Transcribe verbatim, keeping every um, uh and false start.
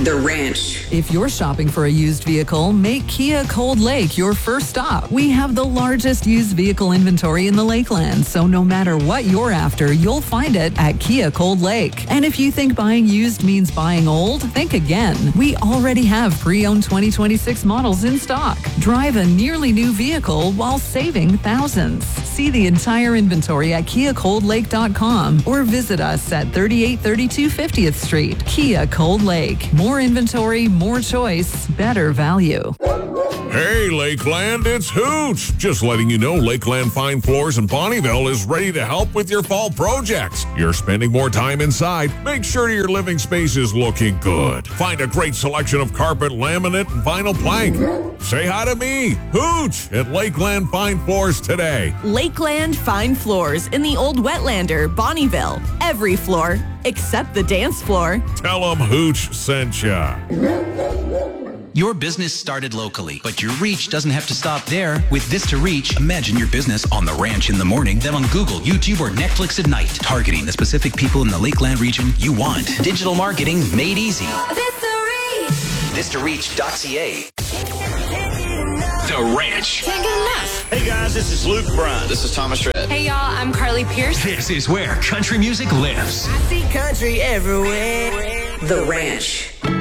The Ranch. If you're shopping for a used vehicle, make Kia Cold Lake your first stop. We have the largest used vehicle inventory in the Lakeland, so no matter what you're after, you'll find it at Kia Cold Lake. And if you think buying used means buying old, think again. We already have pre-owned twenty twenty-six models in stock. Drive a nearly new vehicle while saving thousands. See the entire inventory at kia cold lake dot com or visit us at thirty-eight thirty-two fiftieth Street. Kia Cold Lake. More inventory, more choice, better value. Hey, Lakeland, it's Hooch. Just letting you know Lakeland Fine Floors in Bonnyville is ready to help with your fall projects. You're spending more time inside. Make sure your living space is looking good. Find a great selection of carpet, laminate, and vinyl plank. Say hi to me, Hooch, at Lakeland Fine Floors today. Lakeland Fine Floors in the Old Wetlander, Bonnyville. Every floor except the dance floor. Tell them Hooch sent ya. Your business started locally, but your reach doesn't have to stop there. With This to Reach, imagine your business on the ranch in the morning, then on Google, YouTube, or Netflix at night, targeting the specific people in the Lakeland region you want. Digital marketing made easy. This to Reach. this to reach dot c a. The Ranch. Can't get enough. Hey guys, this is Luke Bryan. This is Thomas Shred. Hey y'all, I'm Carly Pierce. This is where country music lives. I see country everywhere. The Ranch.